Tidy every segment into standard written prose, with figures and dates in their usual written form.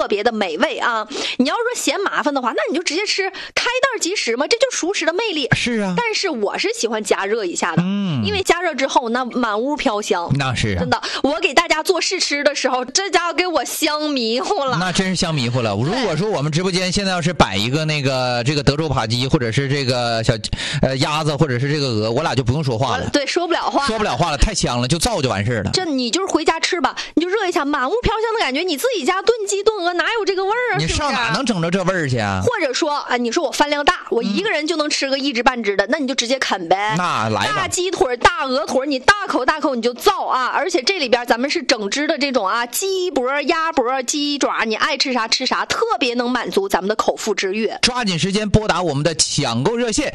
特别的美味啊。你要说嫌麻烦的话，那你就直接吃开袋即食嘛，这就是熟食的魅力。 是啊， 但是我是喜欢加热一下的，因为加热之后那满屋飘香。 那是啊， 真的，我给大家做试吃的时候，这家伙给我香迷糊了。 那真是香迷糊了。如果说我们直播间现在要是摆一个这个德州扒鸡，或者是这个小鸭子，或者是这个鹅，我俩就不用说话了。 对，说不了话了，太香了，就造就完事儿了。 这你就是回家吃吧，你就热一下，满屋飘香的感觉。你自己家炖鸡炖鹅哪有这个味儿啊？ 你上哪能整着这味儿去啊？ 或者说啊，你说我饭量大，我一个人就能吃个1只半只的，那你就直接啃呗。 那来吧， 大鸡腿、大鹅腿，你大口大口你就造啊！而且这里边咱们是整只的这种啊，鸡脖、鸭脖、鸡爪，你爱吃啥吃啥，特别能满足咱们的口腹之欲。 抓紧时间拨打我们的抢购热线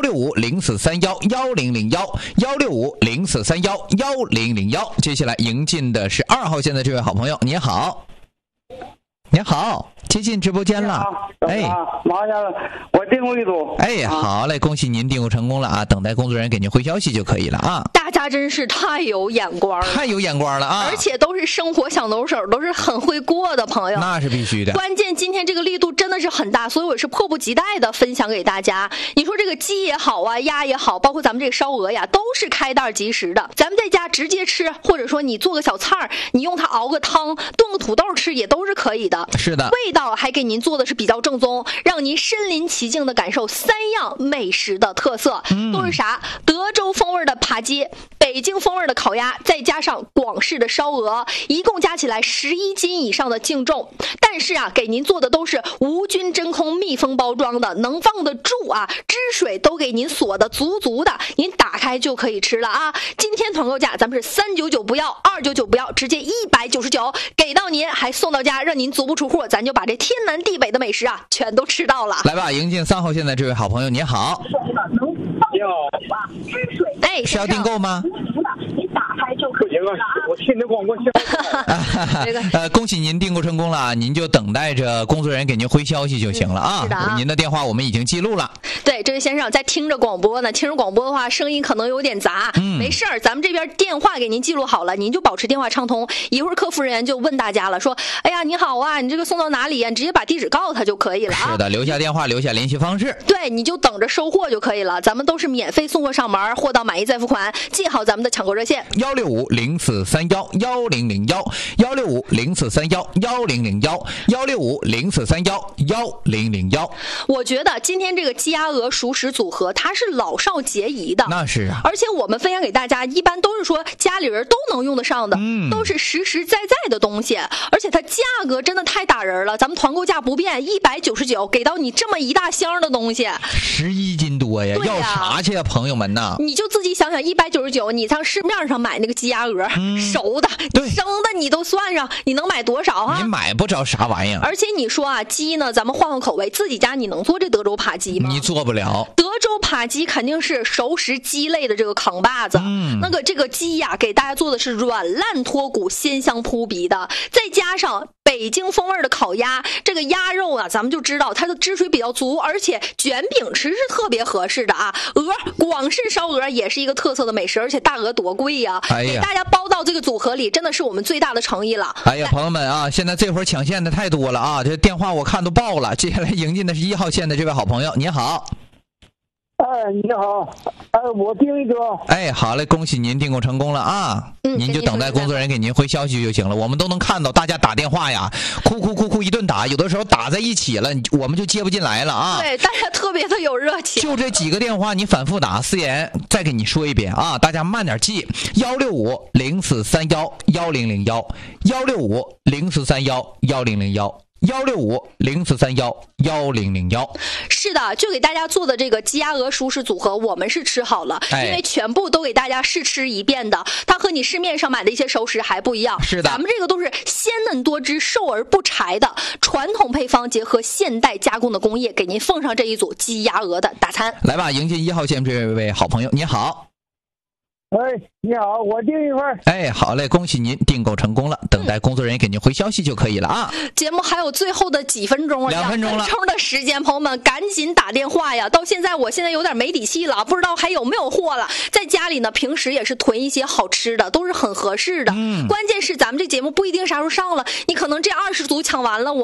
165-0431-1001，165-0431-1001。接下来迎进的是2号线的这位好朋友，你好，你好，接进直播间了。 哎，马上我订购一组。 哎，好嘞，恭喜您订购成功了啊！等待工作人员给您回消息就可以了啊。 大家真是太有眼光了， 太有眼光了啊！ 而且都是生活小能手，都是很会过的朋友。 那是必须的。 关键今天这个力度真的是很大，所以我是迫不及待的分享给大家。你说这个鸡也好啊，鸭也好，包括咱们这个烧鹅呀，都是开袋即食的。咱们在家直接吃，或者说你做个小菜儿，你用它熬个汤，炖个土豆吃也都是可以的。 是的， 味道还给您做的是比较正宗，让您身临其境的感受3样美食的特色，都是啥？德州风味的扒鸡，北京风味的烤鸭，再加上广式的烧鹅，一共加起来11斤以上的净重。但是啊，给您做的都是无菌真空密封包装的，能放得住啊，汁水都给您锁的足足的，您打开就可以吃了啊。今天团购价咱们是399不要，299不要，直接199给到您，还送到家，让您足不出户，咱就把这天南地北的美食啊全都吃到了。 来吧，迎进3号线的这位好朋友，你好。 你好， 哎， 是要订购吗？ 你打开就可以行啊，我听你的广播恭喜您订购成功了，您就等待着工作人员给您回消息就行了啊。 是的啊， 您的电话我们已经记录了。 对，这位先生在听着广播呢，听着广播的话声音可能有点杂，没事儿，咱们这边电话给您记录好了，您就保持电话畅通，一会儿客服人员就问大家了，说哎呀你好啊，你这个送到哪里啊？你直接把地址告诉他就可以了啊。 是的，留下电话，留下联系方式。 对，你就等着收货就可以了，咱们都是免费送货上门，货到满意再付款。记好咱们的抢购热线 165-0431-1001，165-0431-1001，165-0431-1001。 我觉得今天这个鸡鸭鹅熟食组合它是老少皆宜的， 那是啊， 而且我们分享给大家一般都是说家里人都能用得上的，都是实实在在的东西，而且它价格真的太打人了，咱们团购价不变199，给到你这么一大箱的东西 ，11斤多呀，要啥去呀，朋友们呐？ 你就自己想想，199，你上市面上买那个鸡鸭鹅，熟的、生的你都算上，你能买多少啊？ 你买不着啥玩意儿。 而且你说啊，鸡呢，咱们换换口味，自己家你能做这德州扒鸡吗？ 你做不了。 德州扒鸡肯定是熟食鸡类的这个扛把子，这个鸡呀，给大家做的是软烂脱骨、鲜香扑鼻的，再加上北京风味的烤鸭，这个鸭肉啊，咱们就知道它的汁水比较足，而且卷饼吃是特别合适的啊。广式烧鹅也是一个特色的美食，而且大鹅多贵呀，给大家包到这个组合里，真的是我们最大的诚意了。 哎呀，朋友们啊，现在这会儿抢线的太多了啊，这电话我看都爆了。接下来迎进的是1号线的这位好朋友，你好。 哎，你好，我订一个。 哎，好嘞，恭喜您订购成功了啊！您就等待工作人员给您回消息就行了。我们都能看到大家打电话呀，哭一顿打，有的时候打在一起了，我们就接不进来了啊。 对，大家特别的有热情。 就这几个电话，你反复打，思妍再给你说一遍啊，大家慢点记，165-0431-1001，165-0431-1001，165-0431-1001。 是的，就给大家做的这个鸡鸭鹅熟食组合，我们是吃好了，因为全部都给大家试吃一遍的，它和你市面上买的一些熟食还不一样。 是的， 咱们这个都是鲜嫩多汁、瘦而不柴的传统配方，结合现代加工的工业，给您奉上这一组鸡鸭鹅的大餐。 来吧，迎接1号线这位好朋友，你好。 哎，你好，我订一份。 哎，好嘞，恭喜您订购成功了，等待工作人员给您回消息就可以了啊。 节目还有最后的几分钟啊 ，2分钟了，2分钟的时间，朋友们赶紧打电话呀！到现在我现在有点没底气了，不知道还有没有货了。在家里呢，平时也是囤一些好吃的，都是很合适的。关键是咱们这节目不一定啥时候上了，你可能这20组抢完了，